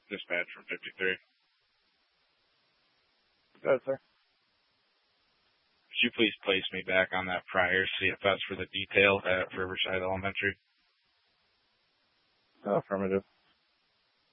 dispatch from 53. Go ahead, sir. Could you please place me back on that prior CFS for the detail at Riverside Elementary? Affirmative.